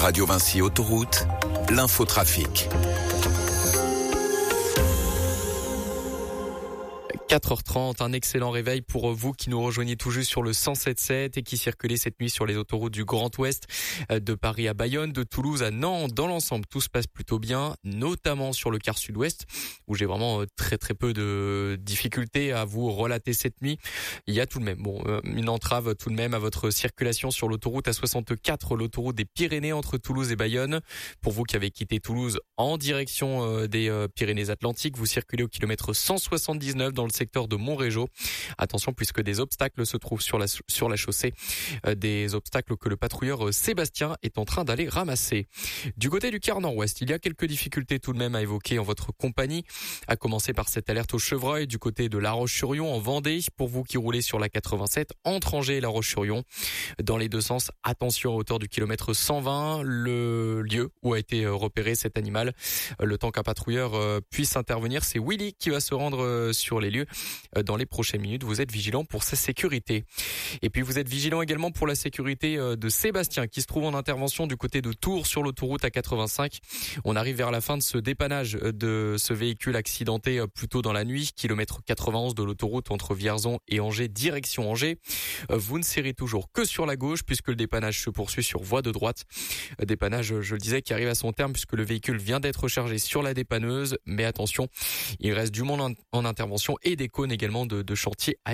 Radio Vinci Autoroute, l'infotrafic. 4h30, un excellent réveil pour vous qui nous rejoignez tout juste sur le 107.7 et qui circulez cette nuit sur les autoroutes du Grand Ouest, de Paris à Bayonne, de Toulouse à Nantes. Dans l'ensemble, tout se passe plutôt bien, notamment sur le quart sud-ouest, où j'ai vraiment très peu de difficultés à vous relater cette nuit. Il y a tout de même une entrave tout de même à votre circulation sur l'autoroute A64, l'autoroute des Pyrénées entre Toulouse et Bayonne. Pour vous qui avez quitté Toulouse en direction des Pyrénées-Atlantiques, vous circulez au kilomètre 179 dans le secteur de Montrégeau. Attention puisque des obstacles se trouvent sur la chaussée, des obstacles que le patrouilleur Sébastien est en train d'aller ramasser. Du côté du quart nord-ouest, il y a quelques difficultés tout de même à évoquer en votre compagnie, à commencer par cette alerte au chevreuil du côté de La Roche-sur-Yon en Vendée. Pour vous qui roulez sur la 87 entre Angers et La Roche-sur-Yon, dans les deux sens, attention à hauteur du kilomètre 120, le lieu où a été repéré cet animal. Le temps qu'un patrouilleur puisse intervenir, c'est Willy qui va se rendre sur les lieux dans les prochaines minutes. Vous êtes vigilant pour sa sécurité. Et puis vous êtes vigilant également pour la sécurité de Sébastien qui se trouve en intervention du côté de Tours sur l'autoroute A85. On arrive vers la fin de ce dépannage de ce véhicule accidenté plus tôt dans la nuit, kilomètre 91 de l'autoroute entre Vierzon et Angers, direction Angers. Vous ne serrez toujours que sur la gauche puisque le dépannage se poursuit sur voie de droite. Dépannage, je le disais, qui arrive à son terme puisque le véhicule vient d'être chargé sur la dépanneuse. Mais attention, il reste du monde en intervention et des cônes également de chantier